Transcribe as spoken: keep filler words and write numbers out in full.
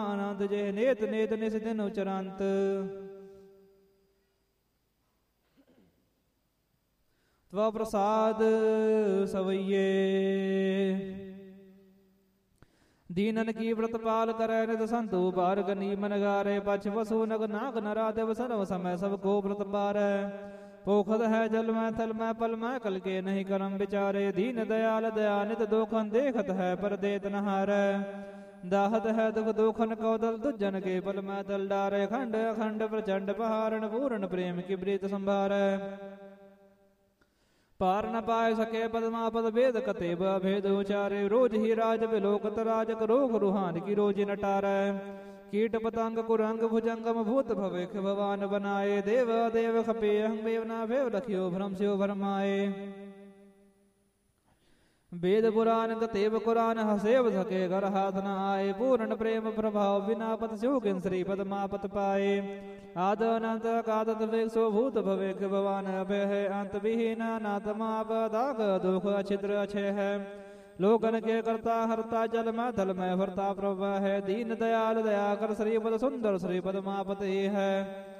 ਆਨੰਦ ਜੇ ਨੇਤ ਨੇਤ ਨਿਸ ਦਿਨ ਉਚਰੰਤ। ਤਵਾ ਪ੍ਰਸਾਦ ਸਵਈਏ ਦੀਨਨ ਕੀ ਪ੍ਰਤਪਾਲ ਕਰੈ ਨਿਤ ਸੰਤੂ ਬਾਰ ਗਨੀ ਮਨ ਗਾਰੇ ਪਛ ਵਸੂ ਨਗ ਨਾਗ ਨਰਾ ਦੇਵ ਸਰਵ ਸਮੈ ਸਭ ਕੋ ਪ੍ਰਤਪਾਰੈ। ਪੋਖਦ ਹੈ ਜਲ ਮੈਂ ਥਲ ਮੈਂ ਪਲ ਮੈਂ ਕਲ ਕੇ ਨਹੀਂ ਕਰਮ ਵਿਚਾਰੇ। ਦੀਨ ਦਇਆਲ ਦਇਆ ਨਿਤ ਦੋਖਨ ਦੇਖਤ ਹੈ ਪਰ ਦੇਤ ਨ ਹਾਰੈ। ਦਾਹਤ ਹੈ ਦੁਖ ਦੋਖਨ ਕਉ ਦਲ ਦੁਜਨ ਕੇ ਪਲ ਮੈਂ ਦਲ ਡਾਰੇ। ਖੰਡ ਅਖੰਡ ਪ੍ਰਚੰਡ ਪਹਾਰਨ ਪੂਰਨ ਪ੍ਰੇਮ ਕੀ ਪ੍ਰੀਤ ਸੰਭਾਰੈ। ਪਾਰ ਨ ਪਾਇ ਸਕੇ ਪਦਮਾ ਪਦ ਵੇਦ ਕਤੇ ਭੇਦ ਉਚਾਰੇ। ਰੋਜ ਹੀ ਰਾਜ ਬਿਲੋਕਤ ਰਾਜਕ ਰੋਗ ਰੁਹਾਨ ਕੀ ਰੋਜ ਨਟਾਰੈ। ਕੀਟ ਪਤੰਗ ਕੁਰੰਗ ਭੁਜੰਗਮ ਭੂਤ ਭਵਿਖ ਭਵਾਨ ਬਨਾਏ। ਦੇਵ ਦੇਵ ਖਪੇ ਅਹੰ ਮੇਵ ਨਾ ਭੇਵ ਲਖਿਓ ਭ੍ਰਮ ਸਿਓ ਭਰਮਾਏ। वेद पुराण कतेव कुरान हसेव सके घर हाथ न आए। पूर्ण प्रेम प्रभाव बिना पत स्योकिन श्री पदमापत पाए। आद अनंत कादत वेक्षो भूत भवेक भवान अभय है। अंत विहीन नातमाप दाग दुख छिद्र अक्षय है। लोकन के करता हरता जल में थल में भरता प्रभु है। दीन दयाल दया कर श्रीपद सुंदर श्रीपद मापत है।